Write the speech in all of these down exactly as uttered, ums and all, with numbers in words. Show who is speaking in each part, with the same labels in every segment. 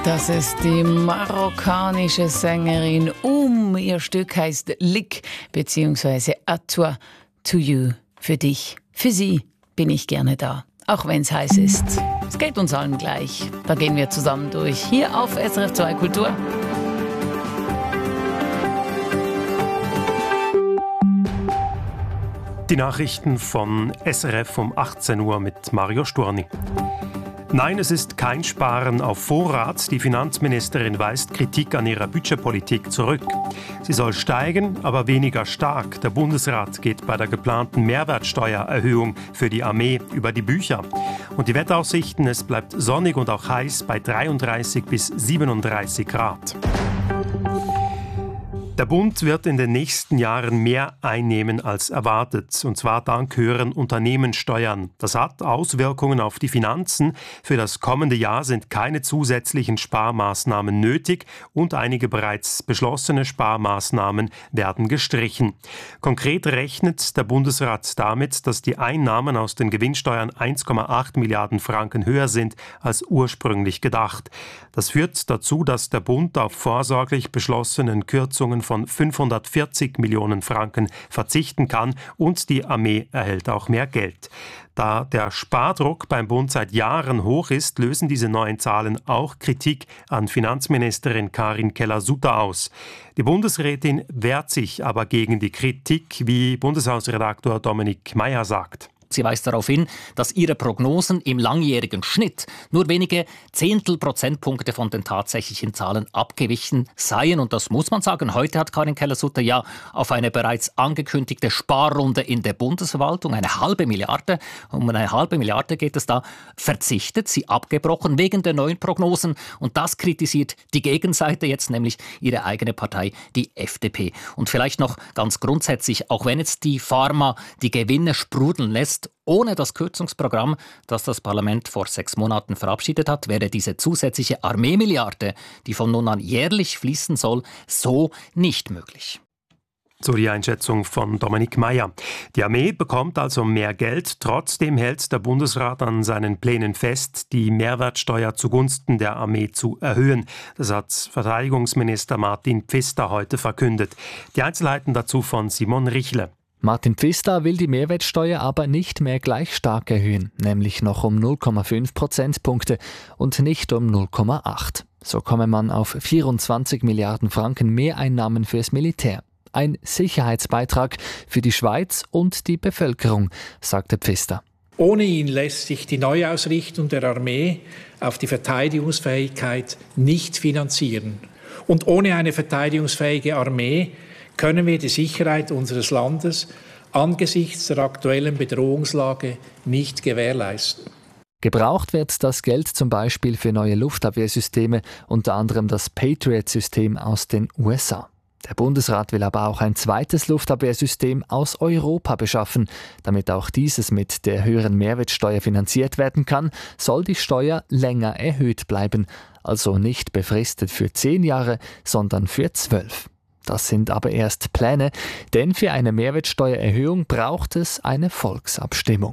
Speaker 1: Das ist die marokkanische Sängerin Um. Ihr Stück heißt Lik bzw. À toi, to you. Für dich, für sie bin ich gerne da. Auch wenn es heiß ist. Es geht uns allen gleich. Da gehen wir zusammen durch. Hier auf S R F zwei Kultur.
Speaker 2: Die Nachrichten von S R F um achtzehn Uhr mit Mario Sturni. Nein, es ist kein Sparen auf Vorrat. Die Finanzministerin weist Kritik an ihrer Budgetpolitik zurück. Sie soll steigen, aber weniger stark. Der Bundesrat geht bei der geplanten Mehrwertsteuererhöhung für die Armee über die Bücher. Und die Wetteraussichten, es bleibt sonnig und auch heiß bei dreiunddreißig bis siebenunddreißig Grad. Der Bund wird in den nächsten Jahren mehr einnehmen als erwartet, und zwar dank höheren Unternehmenssteuern. Das hat Auswirkungen auf die Finanzen. Für das kommende Jahr sind keine zusätzlichen Sparmaßnahmen nötig und einige bereits beschlossene Sparmaßnahmen werden gestrichen. Konkret rechnet der Bundesrat damit, dass die Einnahmen aus den Gewinnsteuern eins Komma acht Milliarden Franken höher sind als ursprünglich gedacht. Das führt dazu, dass der Bund auf vorsorglich beschlossenen Kürzungen von fünfhundertvierzig Millionen Franken verzichten kann und die Armee erhält auch mehr Geld. Da der Spardruck beim Bund seit Jahren hoch ist, lösen diese neuen Zahlen auch Kritik an Finanzministerin Karin Keller-Sutter aus. Die Bundesrätin wehrt sich aber gegen die Kritik, wie Bundeshausredaktor Dominik Meyer sagt.
Speaker 3: Sie weist darauf hin, dass ihre Prognosen im langjährigen Schnitt nur wenige Zehntel Prozentpunkte von den tatsächlichen Zahlen abgewichen seien. Und das muss man sagen. Heute hat Karin Keller-Sutter ja auf eine bereits angekündigte Sparrunde in der Bundesverwaltung, eine halbe Milliarde, um eine halbe Milliarde geht es da, verzichtet, sie abgebrochen wegen der neuen Prognosen. Und das kritisiert die Gegenseite jetzt, nämlich ihre eigene Partei, die F D P. Und vielleicht noch ganz grundsätzlich, auch wenn jetzt die Pharma die Gewinne sprudeln lässt, ohne das Kürzungsprogramm, das das Parlament vor sechs Monaten verabschiedet hat, wäre diese zusätzliche Armeemilliarde, die von nun an jährlich fließen soll, so nicht möglich.
Speaker 2: So die Einschätzung von Dominik Meyer. Die Armee bekommt also mehr Geld. Trotzdem hält der Bundesrat an seinen Plänen fest, die Mehrwertsteuer zugunsten der Armee zu erhöhen. Das hat Verteidigungsminister Martin Pfister heute verkündet. Die Einzelheiten dazu von Simon Richle.
Speaker 4: Martin Pfister will die Mehrwertsteuer aber nicht mehr gleich stark erhöhen, nämlich noch um null Komma fünf Prozentpunkte und nicht um null Komma acht. So komme man auf vierundzwanzig Milliarden Franken Mehreinnahmen fürs Militär. Ein Sicherheitsbeitrag für die Schweiz und die Bevölkerung, sagte Pfister.
Speaker 5: Ohne ihn lässt sich die Neuausrichtung der Armee auf die Verteidigungsfähigkeit nicht finanzieren. Und ohne eine verteidigungsfähige Armee können wir die Sicherheit unseres Landes angesichts der aktuellen Bedrohungslage nicht gewährleisten.
Speaker 4: Gebraucht wird das Geld zum Beispiel für neue Luftabwehrsysteme, unter anderem das Patriot-System aus den U S A. Der Bundesrat will aber auch ein zweites Luftabwehrsystem aus Europa beschaffen. Damit auch dieses mit der höheren Mehrwertsteuer finanziert werden kann, soll die Steuer länger erhöht bleiben. Also nicht befristet für zehn Jahre, sondern für zwölf. Das sind aber erst Pläne, denn für eine Mehrwertsteuererhöhung braucht es eine Volksabstimmung.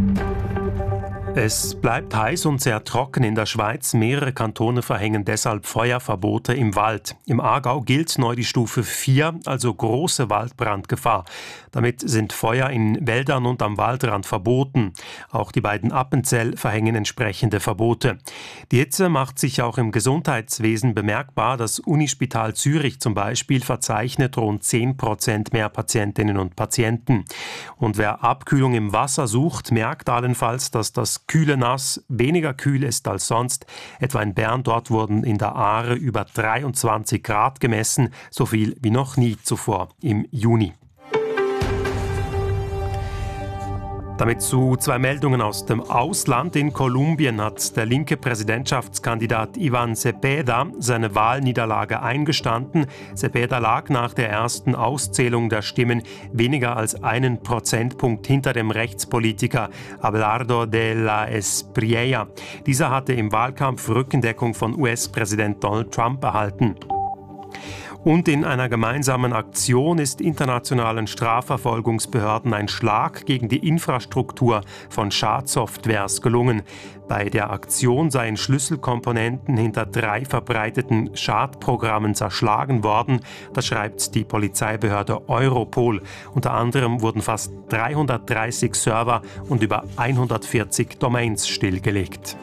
Speaker 2: Es bleibt heiß und sehr trocken in der Schweiz. Mehrere Kantone verhängen deshalb Feuerverbote im Wald. Im Aargau gilt neu die Stufe vier, also große Waldbrandgefahr. Damit sind Feuer in Wäldern und am Waldrand verboten. Auch die beiden Appenzell verhängen entsprechende Verbote. Die Hitze macht sich auch im Gesundheitswesen bemerkbar. Das Unispital Zürich zum Beispiel verzeichnet rund zehn Prozent mehr Patientinnen und Patienten. Und wer Abkühlung im Wasser sucht, merkt allenfalls, dass das kühle Nass weniger kühl ist als sonst. Etwa in Bern, dort wurden in der Aare über dreiundzwanzig Grad gemessen, so viel wie noch nie zuvor im Juni. Damit zu zwei Meldungen aus dem Ausland. In Kolumbien hat der linke Präsidentschaftskandidat Iván Cepeda seine Wahlniederlage eingestanden. Cepeda lag nach der ersten Auszählung der Stimmen weniger als einen Prozentpunkt hinter dem Rechtspolitiker Abelardo de la Espriella. Dieser hatte im Wahlkampf Rückendeckung von U S-Präsident Donald Trump erhalten. Und in einer gemeinsamen Aktion ist internationalen Strafverfolgungsbehörden ein Schlag gegen die Infrastruktur von Schadsoftwares gelungen. Bei der Aktion seien Schlüsselkomponenten hinter drei verbreiteten Schadprogrammen zerschlagen worden. Das schreibt die Polizeibehörde Europol. Unter anderem wurden fast dreihundertdreißig Server und über hundertvierzig Domains stillgelegt.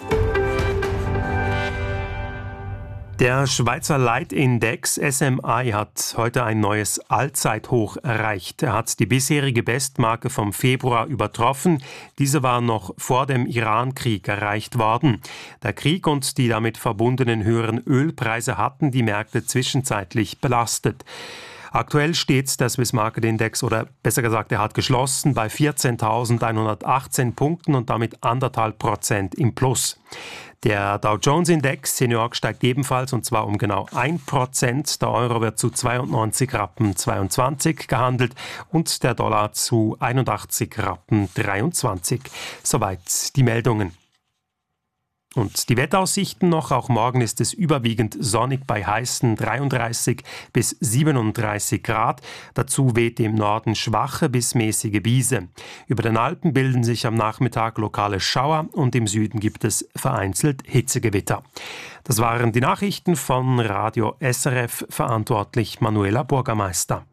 Speaker 2: Der Schweizer Leitindex S M I hat heute ein neues Allzeithoch erreicht. Er hat die bisherige Bestmarke vom Februar übertroffen. Diese war noch vor dem Irankrieg erreicht worden. Der Krieg und die damit verbundenen höheren Ölpreise hatten die Märkte zwischenzeitlich belastet. Aktuell steht der Swiss Market Index, oder besser gesagt, er hat geschlossen bei vierzehntausendeinhundertachtzehn Punkten und damit anderthalb Prozent im Plus. Der Dow Jones Index in New York steigt ebenfalls, und zwar um genau ein Prozent. Der Euro wird zu zweiundneunzig Rappen zweiundzwanzig gehandelt und der Dollar zu einundachtzig Rappen dreiundzwanzig. Soweit die Meldungen. Und die Wetteraussichten noch. Auch morgen ist es überwiegend sonnig bei heißen dreiunddreißig bis siebenunddreißig Grad. Dazu weht im Norden schwache bis mäßige Biese. Über den Alpen bilden sich am Nachmittag lokale Schauer und im Süden gibt es vereinzelt Hitzegewitter. Das waren die Nachrichten von Radio S R F, verantwortlich Manuela Burgermeister.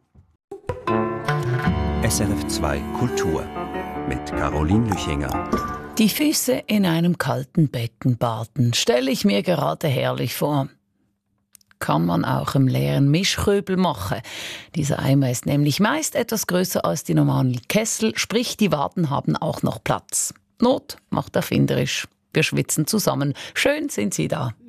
Speaker 6: S R F zwei Kultur mit Caroline Lüchinger.
Speaker 1: Die Füße in einem kalten Becken baden, stelle ich mir gerade herrlich vor. Kann man auch im leeren Mischröbel machen. Dieser Eimer ist nämlich meist etwas größer als die normalen Kessel, sprich die Waden haben auch noch Platz. Not macht erfinderisch. Wir schwitzen zusammen. Schön sind Sie da.